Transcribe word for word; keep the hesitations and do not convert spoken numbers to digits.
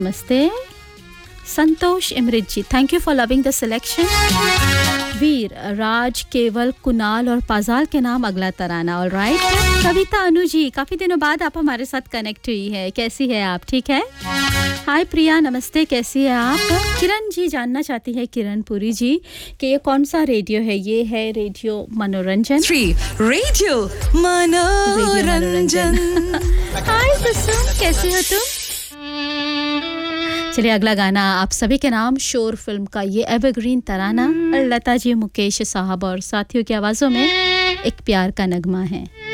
नमस्ते संतोष इमृत जी, thank you for loving the selection. वीर राज केवल कुणाल और पाजाल के नाम अगला तराना। ऑल राइट कविता अनु जी, काफ़ी दिनों बाद आप हमारे साथ कनेक्ट हुई है, कैसी है आप? ठीक है। हाय प्रिया, नमस्ते, कैसी है आप? किरण जी जानना चाहती है, किरण पुरी जी, कि ये कौन सा रेडियो है? ये है रेडियो मनोरंजन। थ्री रेडियो मनोरंजन। हाय सुसुम, कैसी हो तुम? चलिए अगला गाना आप सभी के नाम, शोर फिल्म का ये एवरग्रीन तराना, लता जी, मुकेश साहब और साथियों की आवाज़ों में एक प्यार का नगमा है।